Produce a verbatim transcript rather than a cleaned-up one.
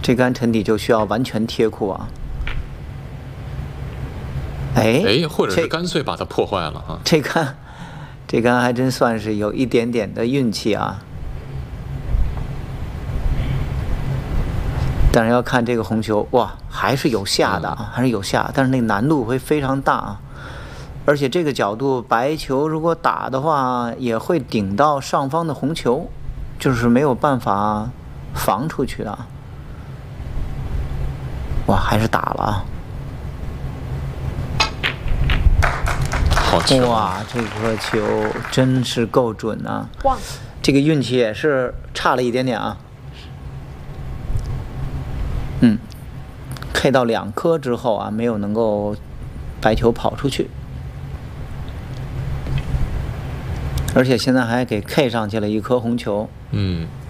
这杆沉底就需要完全贴库啊。哎哎，或者是干脆把它破坏了啊。 这杆，这杆还真算是有一点点的运气啊。但是要看这个红球，哇，还是有下的啊，还是有下，但是那个难度会非常大啊。而且这个角度，白球如果打的话，也会顶到上方的红球，就是没有办法防出去的。哇，还是打了啊！ 好球！ 哇，这颗球真是够准啊！ 哇， 这个运气也是差了一点点啊。嗯 ，K 到两颗之后啊，没有能够白球跑出去。而且现在还给 K 上去了一颗红球。 嗯。